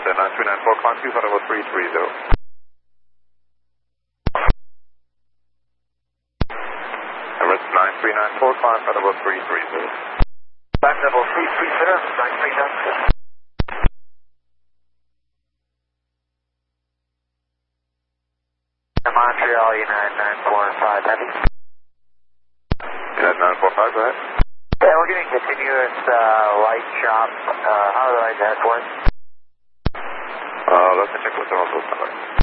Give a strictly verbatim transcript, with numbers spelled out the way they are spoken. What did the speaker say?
uh, nine three nine four, climb two five level three three zero. Emirates nine three nine four, climb five level three three zero. Climb level three three zero, nine three nine four. Montreal United nine four five, heavy. United nine four five, go ahead. Yeah, we're getting continuous uh, light shop. Uh, how do the lights ahead for us? Uh, let's check with the Russell number.